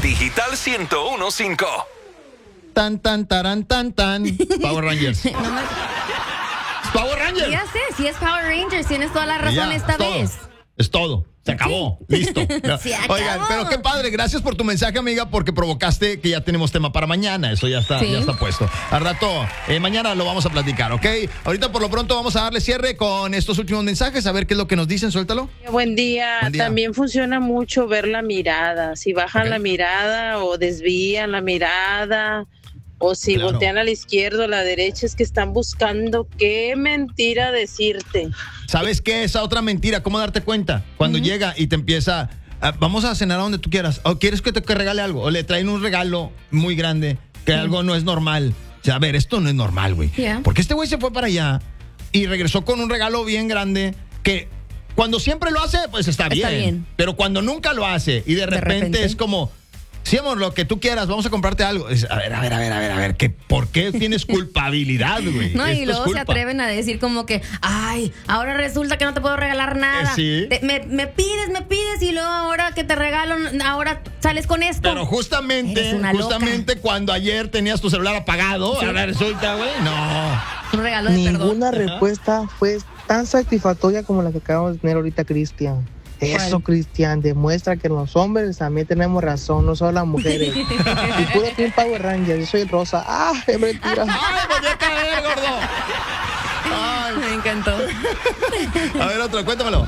Digital 101.5. Tan, tan, taran, tan, tan. Power Rangers. Power Rangers. Ya sé, si es Power Rangers, tienes toda la razón Ya, esta es todo. vez. Es todo. Se acabó. Listo. Se acabó. Oigan, pero qué padre. Gracias por tu mensaje, amiga, porque provocaste que ya tenemos tema para mañana. Eso ya está, Sí. ya está puesto. Al rato, mañana lo vamos a platicar, ¿ok? Ahorita por lo pronto vamos a darle cierre con estos últimos mensajes, a ver qué es lo que nos dicen. Suéltalo. Buen día. Buen día. También funciona mucho ver la mirada. Si bajan Ok. la mirada o desvían la mirada o si Claro. voltean a la izquierda o a la derecha, es que están buscando qué mentira decirte. ¿Sabes qué? Esa otra mentira, ¿cómo darte cuenta? Cuando llega y te empieza, vamos a cenar a donde tú quieras, o quieres que te regale algo, o le traen un regalo muy grande, que algo no es normal. O sea, a ver, esto no es normal, güey. Yeah. Porque este güey se fue para allá y regresó con un regalo bien grande que cuando siempre lo hace, pues está bien. Pero cuando nunca lo hace y de repente es como, sí, amor, lo que tú quieras, vamos a comprarte algo. Es, a ver, ¿por qué tienes culpabilidad, güey? No, y Esto es luego se culpa. atreven a decir como que, ay, ahora resulta que no te puedo regalar nada. Sí. Me pides y luego ahora que te regalo, ahora sales con esto. Pero Eres una loca. justamente cuando ayer tenías tu celular apagado, Sí. ahora resulta, güey, no. Un regalo de perdón. Ninguna respuesta fue tan satisfactoria como la que acabamos de tener ahorita, Cristian. Eso, Cristian, demuestra que los hombres también tenemos razón, no solo las mujeres. Y puro Team Power Ranger, yo soy el rosa. ¡Ah, es mentira! ¡Ay, volví a caer, gordo! Ay. Me encantó. A ver, otro, cuéntamelo.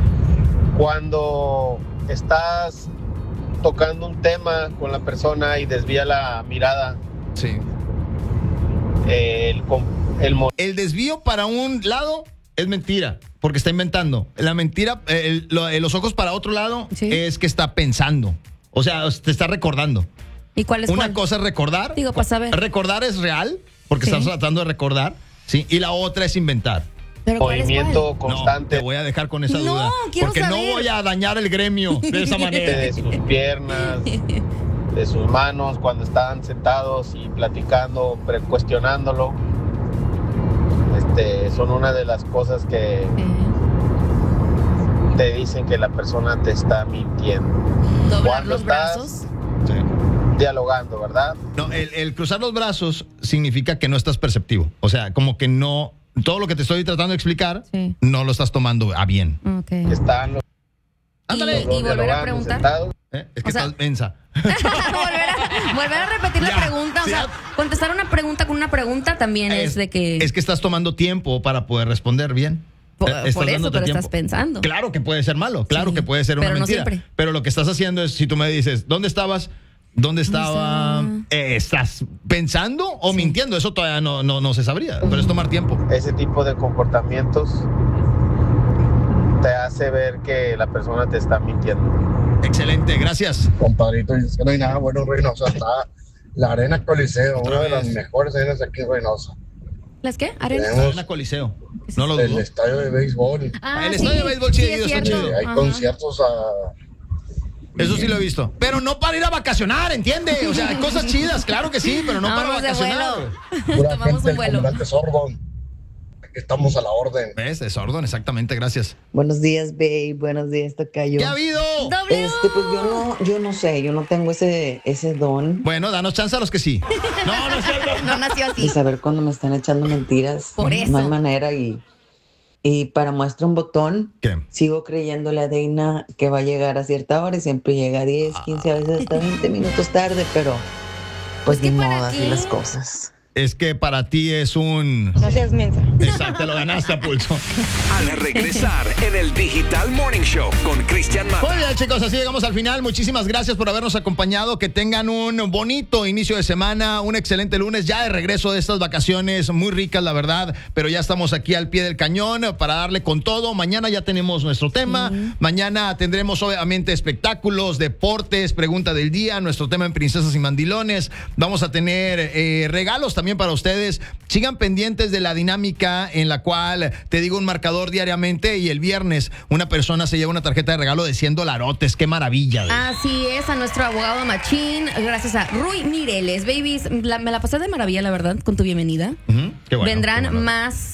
Cuando estás tocando un tema con la persona y desvía la mirada, Sí. el El desvío para un lado es mentira, porque está inventando. La mentira, los ojos para otro lado Sí. es que está pensando. O sea, te está recordando. ¿Y cuál es Una cuál? cosa es recordar. Digo, para saber. Recordar es real, porque Sí. estás tratando de recordar, ¿sí? Y la otra es inventar. ¿Pero cuál es movimiento cuál? No, constante te voy a dejar con esa No, duda. quiero Porque no saber. voy a dañar el gremio de esa manera. de sus piernas, de sus manos, cuando están sentados y platicando, cuestionándolo. Son una de las cosas que te dicen que la persona te está mintiendo. Doblar Cuando los estás brazos. Sí. dialogando, ¿verdad? No, el cruzar los brazos significa que no estás perceptivo. O sea, como que no. Todo lo que te estoy tratando de explicar, Sí. no lo estás tomando a bien. Ok. Están los Ándale. Y dos volver a dialogando, preguntar. sentados. Es que O sea- estás mensa. volver a repetir Ya, la pregunta. O sí, sea, ya. contestar una pregunta con una pregunta también es de que. Es que estás tomando tiempo para poder responder bien. Por Estás eso, dándote pero tiempo. estás pensando. Claro que puede ser malo, claro Sí, que puede ser una pero no mentira. siempre. Pero lo que estás haciendo es, si tú me dices, ¿dónde estabas? ¿Dónde estaba? ¿Estás pensando o mintiendo? Eso todavía no se sabría, pero es tomar tiempo. Ese tipo de comportamientos te hace ver que la persona te está mintiendo. Excelente, gracias. Compadrito, es que no hay nada bueno en Reynosa. Está la Arena Coliseo, Otra una de las vez. mejores arenas aquí en Reynosa. ¿Las qué? ¿Arena? Tenemos Arena Coliseo. No lo el dudo. estadio de béisbol. Ah, el estadio de béisbol sí he ido, es está cierto. chido. Hay Ajá. conciertos Eso sí lo he visto. Pero no para ir a vacacionar, ¿entiende? O sea, hay cosas chidas, claro que sí, pero no para Vámonos de vacacionar. vuelo. pura Tomamos gente un del vuelo. comandante Sordon. Aquí estamos a la orden. ¿Ves? Es orden, exactamente, gracias. Buenos días, babe. Buenos días, tocayo. ¿Qué ha habido? W. Pues yo no sé, yo no tengo ese don Bueno, danos chance a los que sí. No es cierto. No nació de así. saber cuándo me están echando mentiras. Por eso. No hay manera y para muestra un botón, ¿Qué? sigo creyéndole a Deina que va a llegar a cierta hora y siempre llega a 10, 15, a veces hasta 20 minutos tarde, pero pues ¿qué ni para modo, así qué? las cosas. Es que para ti es un... No seas mensa. Exacto, te lo ganaste a pulso. Al regresar en el Digital Morning Show con Cristian Muy Mata. bien, chicos, así llegamos al final. Muchísimas gracias por habernos acompañado. Que tengan un bonito inicio de semana, un excelente lunes, ya de regreso de estas vacaciones muy ricas, la verdad. Pero ya estamos aquí al pie del cañón para darle con todo. Mañana ya tenemos nuestro tema. Mañana tendremos obviamente espectáculos, deportes, pregunta del día, nuestro tema en Princesas y Mandilones. Vamos a tener regalos también para ustedes. Sigan pendientes de la dinámica en la cual te digo un marcador diariamente y el viernes una persona se lleva una tarjeta de regalo de $100. ¡Qué maravilla! güey. Así es, a nuestro abogado Machín, gracias a Rui Mireles. Babies, me la pasé de maravilla, la verdad, con tu bienvenida. Ujú, qué bueno, Vendrán qué bueno. más